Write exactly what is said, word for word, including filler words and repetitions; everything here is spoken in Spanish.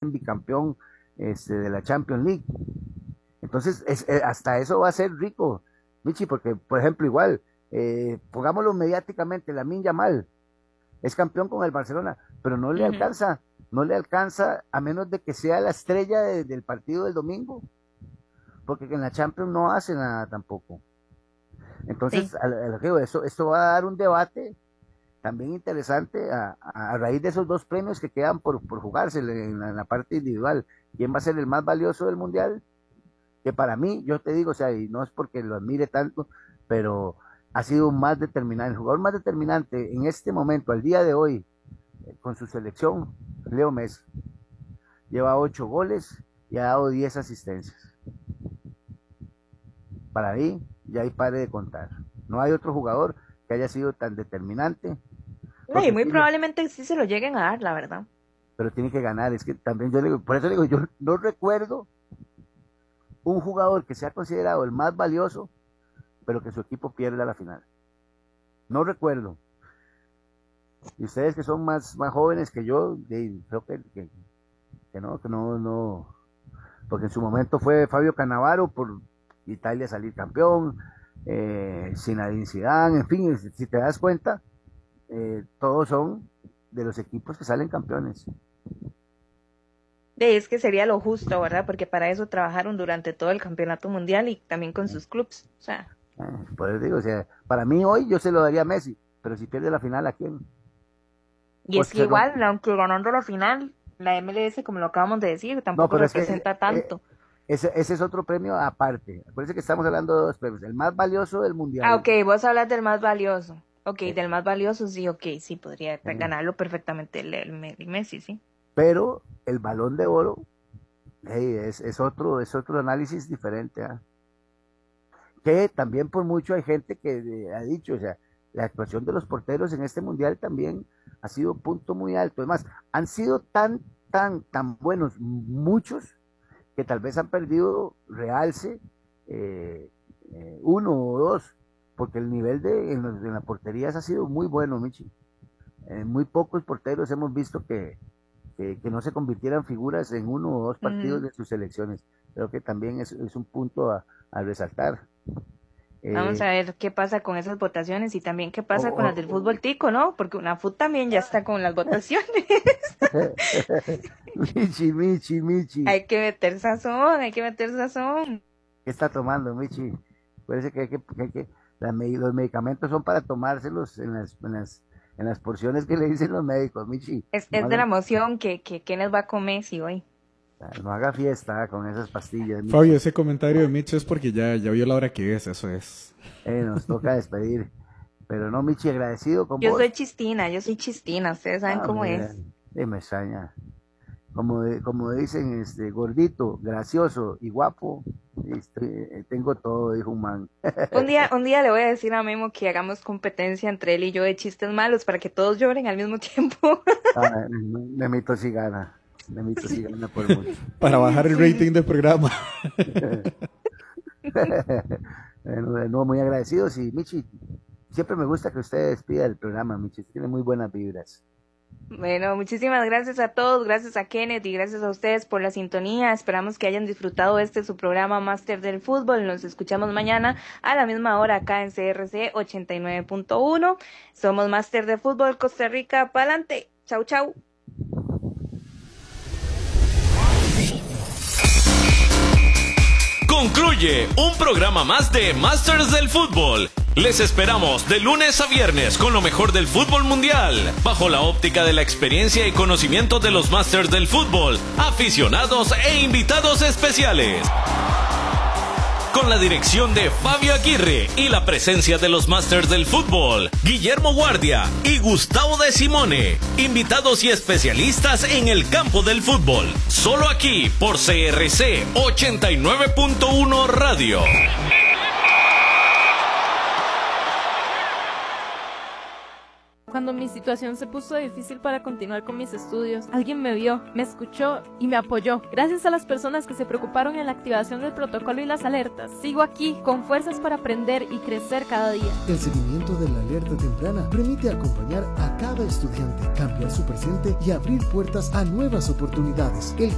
también bicampeón este, de la Champions League. Entonces, es, eh, hasta eso va a ser rico, Michi, porque, por ejemplo, igual, eh, pongámoslo mediáticamente, Lamine Yamal es campeón con el Barcelona, pero no le uh-huh. alcanza, no le alcanza a menos de que sea la estrella de, del partido del domingo, porque en la Champions no hace nada tampoco. Entonces, sí. a, a, eso, esto va a dar un debate también interesante a, a, a raíz de esos dos premios que quedan por, por jugarse en la, en la parte individual. ¿Quién va a ser el más valioso del Mundial? Que para mí, yo te digo, o sea, y no es porque lo admire tanto, pero ha sido más determinante, el jugador más determinante en este momento, al día de hoy, eh, con su selección, Leo Messi. Lleva ocho goles y ha dado diez asistencias. Para mí, ya hay pare de contar. No hay otro jugador que haya sido tan determinante. No, y muy tiene, probablemente sí se lo lleguen a dar, la verdad. Pero tiene que ganar, es que también yo le digo, por eso le digo, yo no recuerdo un jugador que sea considerado el más valioso, pero que su equipo pierda la final. No recuerdo. Y ustedes que son más, más jóvenes que yo, de, creo que, que, que no, que no, no, porque en su momento fue Fabio Cannavaro por Italia salir campeón, eh, Zinedine Zidane, en fin, si te das cuenta, eh, todos son de los equipos que salen campeones. Es que sería lo justo, ¿verdad? Porque para eso trabajaron durante todo el campeonato mundial y también con sus clubes, o sea. Eh, por eso digo, o sea, para mí hoy yo se lo daría a Messi, pero si pierde la final, ¿a quién? Y pues es que igual, no... aunque ganando la final, la M L S, como lo acabamos de decir, tampoco no, representa es que, tanto. Eh, ese, ese es otro premio aparte. Acuérdense que estamos hablando de dos premios. El más valioso del mundial. Ah, ok, vos hablas del más valioso. Ok, eh. del más valioso, sí, ok, sí, podría eh. ganarlo perfectamente el, el, el Messi, sí. Pero el Balón de Oro, hey, es, es, otro, es otro análisis diferente, ¿eh? Que también por mucho hay gente que eh, ha dicho, o sea, la actuación de los porteros en este mundial también ha sido un punto muy alto. Además, han sido tan, tan, tan buenos muchos que tal vez han perdido realce eh, eh, uno o dos, porque el nivel de en, los, en la portería ha sido muy bueno, Michi. Eh, muy pocos porteros hemos visto que, que, que no se convirtieran figuras en uno o dos partidos mm. de sus selecciones. Creo que también es, es un punto a, a resaltar. Vamos eh, a ver qué pasa con esas votaciones y también qué pasa oh, con las del fútbol tico, ¿no? Porque UNAFUT también ya está con las votaciones. Michi, Michi, Michi. Hay que meter sazón, hay que meter sazón. ¿Qué está tomando, Michi? Parece que hay que, que, hay que la, los medicamentos son para tomárselos en las, en las, en las porciones que le dicen los médicos, Michi. Es, no es haga, de la emoción que, que, que nos va a comer si hoy. No haga fiesta con esas pastillas. Michi. Fabio, ese comentario de Michi es porque ya, ya vio la hora que es, eso es. Eh, nos toca despedir. Pero no, Michi, agradecido con yo vos. Yo soy chistina, yo soy chistina, ustedes saben ah, cómo mira, es. Eh, me extraña. Como, de, como dicen, este, gordito, gracioso y guapo, este, tengo todo, dijo un man. Un día, un día le voy a decir a Memo que hagamos competencia entre él y yo de chistes malos para que todos lloren al mismo tiempo. Ah, Memito sí gana. Memito sí gana por mucho. Para bajar el rating del programa. Bueno, no, muy agradecidos y Michi, siempre me gusta que usted despida el programa, Michi, tiene muy buenas vibras. Bueno, muchísimas gracias a todos, gracias a Kenneth y gracias a ustedes por la sintonía. Esperamos que hayan disfrutado este su programa Máster del Fútbol. Nos escuchamos mañana a la misma hora acá en C R C ochenta y nueve punto uno. Somos Máster de Fútbol Costa Rica, pa'lante. Chau, chau. Concluye un programa más de Masters del Fútbol. Les esperamos de lunes a viernes con lo mejor del fútbol mundial, bajo la óptica de la experiencia y conocimiento de los Masters del Fútbol, aficionados e invitados especiales. Con la dirección de Fabio Aguirre y la presencia de los Masters del Fútbol, Guillermo Guardia y Gustavo de Simone, invitados y especialistas en el campo del fútbol. Solo aquí por C R C ochenta y nueve punto uno Radio. Cuando mi situación se puso difícil para continuar con mis estudios, alguien me vio, me escuchó y me apoyó. Gracias a las personas que se preocuparon en la activación del protocolo y las alertas, sigo aquí con fuerzas para aprender y crecer cada día. El seguimiento de la alerta temprana permite acompañar a cada estudiante, cambiar su presente y abrir puertas a nuevas oportunidades. El